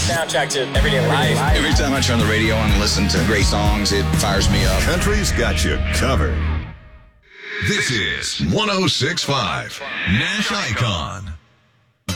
soundtrack to everyday life. Every time I turn the radio on and listen to great songs, it fires me up. Country's got you covered. This is 106.5 Nash Icon.